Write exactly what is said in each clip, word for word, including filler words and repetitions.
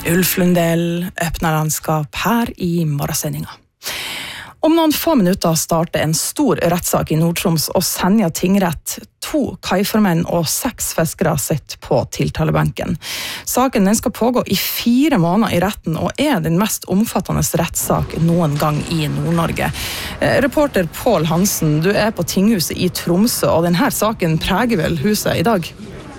Ulf Lundell öppnar landskap här i morgensendinga. Om noen få minutter starter en stor rettssak i Nord-Troms og Senja tingrett. To kaiformenn og seks fiskere sitter på tiltalebanken. Saken den skal pågå i fire måneder i retten og er den mest omfattende rettssak noen gang i Nord-Norge. Reporter Pål Hansen, du er på tinghuset i Tromsø, og denne saken preger vel huset i dag?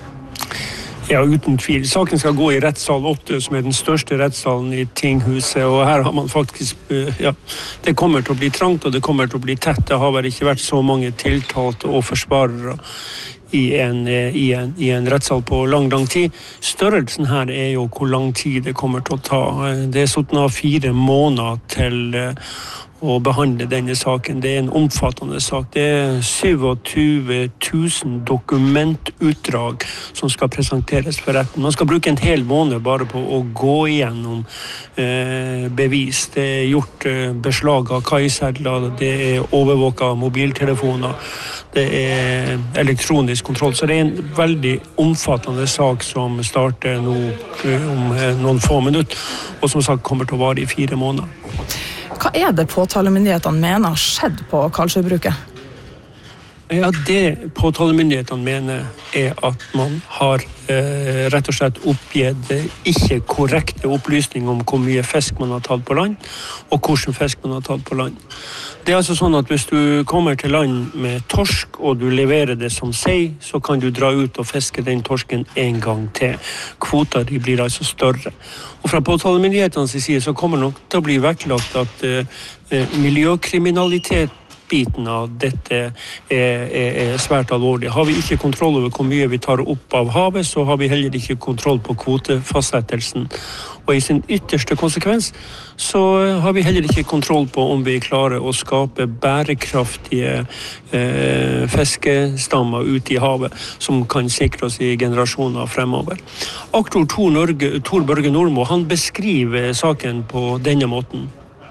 Ja, uten tvil. Saken skal gå i rettssal åtte, som er den største rettssalen i tinghuset, og her har man faktisk, ja, det kommer til å bli trangt, og det kommer til å bli tett. Det har vel ikke vært så mange tiltalte og forsvarere i en, i en, i en rettssal på lang, lang tid. Størrelsen her er jo hvor lang tid det kommer til å ta. Det er sånn av fire måneder til å behandle denne saken. Det er en omfattende sak. Det er tjuesju tusen dokumentutdrag som skal presenteres for retten. Man skal bruke en hel måned bare på å gå igjennom eh, bevis. Det er gjort eh, beslag av kaisedler, det er overvåket mobiltelefoner, det er elektronisk kontroll. Så det er en veldig omfattende sak som starter nå eh, om eh, noen få minutter, og som sagt kommer til å vare i fire måneder. Hva er det påtalemyndighetene mener har skjedd på Karlsøybruket? Ja, det påtalemyndighetene mener er at man har eh, rett og slett oppgitt ikke korrekte opplysninger om hvor mye fisk man har tatt på land, og hvordan fisk man har tatt på land. Det er altså sånn at hvis du kommer til land med torsk, og du leverer det som sei, så kan du dra ut og fiske den torsken en gang til. Kvoter de blir altså større. Og fra påtalemyndighetenes side så kommer nok til å bli vektlagt at eh, miljøkriminalitet biten av dette er, er, er svært alvorlig. Har vi ikke kontroll over hvor mye vi tar opp av havet, så har vi heller ikke kontroll på kvotefastsettelsen. Og i sin ytterste konsekvens så har vi heller ikke kontroll på om vi klarer å skape bærekraftige eh, fiskestammer ute i havet som kan sikre oss i generasjoner fremover. Aktor Tor, Norge, Tor Børge Nordmo, han beskriver saken på denne måten.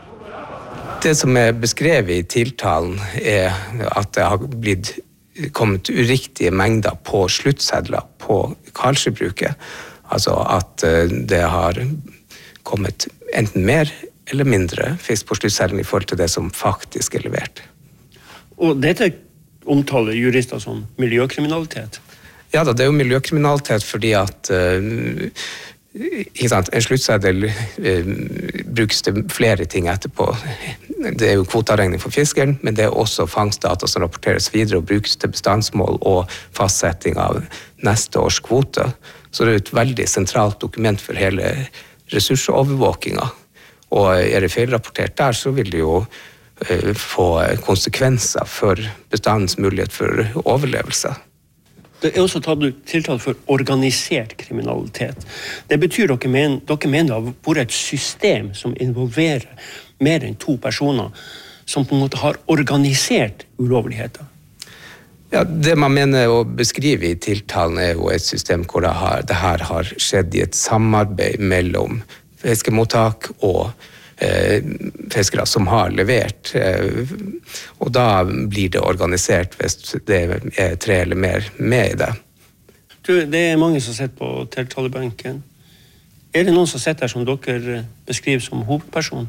Det som er beskrevet i tiltalen er at det har blitt kommet uriktige mengder på sluttsedler på Karlsøybruket. Altså at det har kommet enten mer eller mindre fisk på sluttsedlen i forhold til det som faktisk er levert. Og dette omtaler jurister som miljøkriminalitet? Ja da, det er jo miljøkriminalitet fordi at uh, ikke sant, en sluttseddel uh, brukes til flere ting etterpå. Det er jo kvoteregning for fiskeren, men det er også fangstdata som rapporteres videre og brukes til bestandsmål og fastsetting av neste års kvote. Så det er et veldig sentralt dokument for hele ressursovervåkinga. Og er det feilrapportert der, så vil det jo uh, få konsekvenser for bestandens mulighet for overlevelse. Det er også tatt tiltalt for organisert kriminalitet. Det betyr dere mener, dere mener det har vært et system som involverer mer enn to personer, som på en måte har organisert ulovligheter. Ja, det man mener å beskrive i tiltalen er jo et system hvor det, har, det her har skjedd i et samarbeid mellom fiskemottak og eh, fiskere som har levert. Eh, og da blir det organisert hvis det er tre eller mer med i det. Du, det er mange som sitter på tiltalebenken. Er det noen som sitter her som dere beskriver som hovedperson?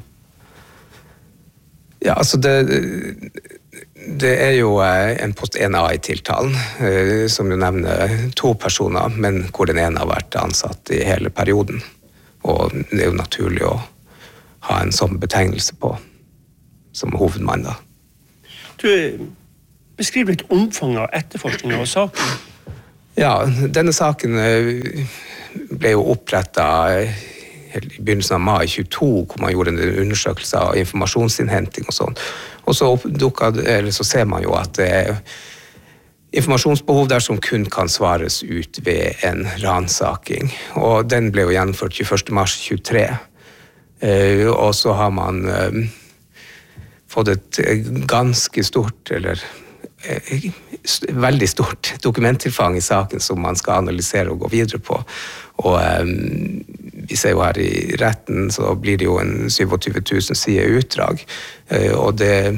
Ja, altså det, det er jo en post en A i tiltalen, som du nevner to personer, men hvor den ene har vært ansatt i hele perioden. Og det er jo naturlig å ha en sånn betegnelse på, som hovedmann da. Du beskriver litt omfang av etterforskningen av saken. Ja, denne saken ble jo opprettet i begynnelsen av mai tjueto, hvor man gjorde en undersøkelse av informasjonsinnhenting og sånn. Og så, dukket, eller så ser man jo at det er informasjonsbehov der som kun kan svares ut ved en ransaking. Og den ble jo gjennomført tjueførste mars tjuetre. Eh, og så har man eh, fått et ganske stort, eller eh, veldig stort dokumenttilfang i saken som man skal analysere og gå videre på. Og eh, vi ser jo her i retten, så blir det jo en tjuesju tusen sider utdrag, og det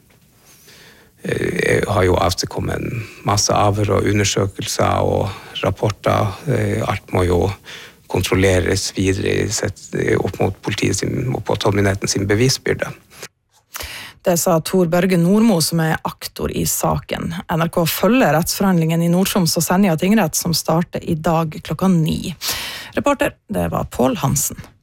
har jo avstedkommet en masse avhør og undersøkelser og rapporter. Alt må jo kontrolleres videre opp mot politiet sin, og påtalemyndigheten sin bevisbyrde. Det sa Tor Børge Nordmo, som er aktor i saken. N R K følger rettsforhandlingen i Nord-Troms og Senja tingrett, som starter i dag klokka ni. Reporter, det var Pål Hansen.